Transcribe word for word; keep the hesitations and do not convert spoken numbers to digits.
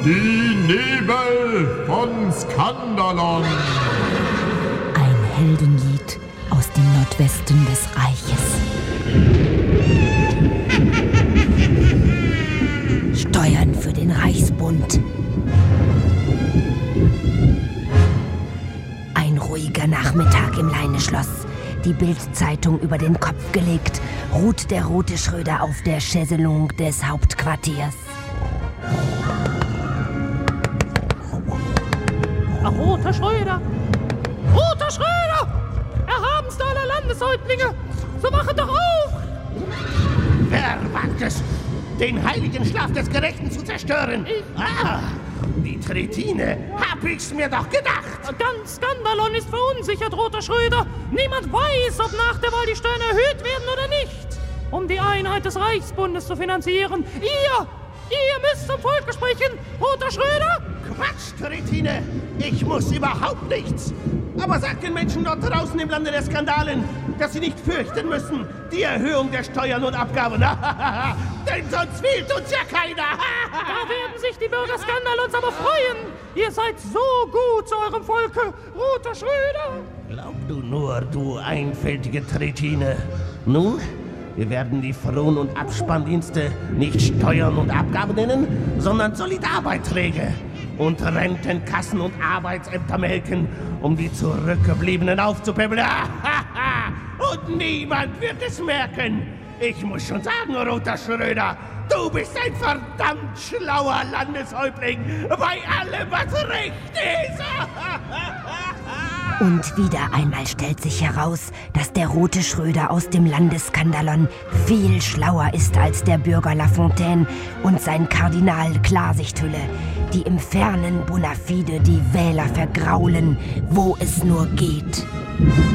Die Nebel von Skandalon. Ein Heldenlied aus dem Nordwesten des Reiches. Steuern für den Reichsbund. Ein ruhiger Nachmittag im Leineschloss. Die Bild-Zeitung über den Kopf gelegt, ruht der rote Schröder auf der Chaiselongue des Hauptquartiers. Roter Schröder! Roter Schröder! Erhabenster aller Landeshäuptlinge! So machet doch auf! Wer wagt es, den heiligen Schlaf des Gerechten zu zerstören? Ich. Ah, die Tritine, hab ich's mir doch gedacht! Ganz Skandalon ist verunsichert, Roter Schröder! Niemand weiß, ob nach der Wahl die Steuern erhöht werden oder nicht! Um die Einheit des Reichsbundes zu finanzieren. Ihr! Ihr müsst zum Volke sprechen, Roter Schröder! Quatsch, Tritine! Ich muss überhaupt nichts! Aber sag den Menschen dort draußen im Lande der Skandalen, dass sie nicht fürchten müssen, die Erhöhung der Steuern und Abgaben. Denn sonst wählt uns ja keiner! Da werden sich die Bürger Skandalons aber freuen! Ihr seid so gut zu eurem Volke, Roter Schröder! Glaub du nur, du einfältige Tritine. Nun, wir werden die Fron- und Abspanndienste nicht Steuern und Abgaben nennen, sondern Solidarbeiträge. Und Rentenkassen und Arbeitsämter melken, um die Zurückgebliebenen aufzupäppeln. Und niemand wird es merken. Ich muss schon sagen, Roter Schröder, du bist ein verdammt schlauer Landeshäuptling bei allem, was recht ist. Und wieder einmal stellt sich heraus, dass der rote Schröder aus dem Lande Skandalon viel schlauer ist als der Bürger Lafontaine und sein Kardinal Klarsichthülle, die im fernen Bonafide die Wähler vergraulen, wo es nur geht.